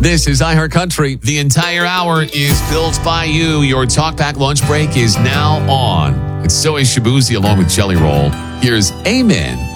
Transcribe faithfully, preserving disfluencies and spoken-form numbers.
This is iHeartCountry. The entire hour is built by you. Your Talkback lunch break is now on. It's Zoe Shabuzi along with Jelly Roll. Here's Amen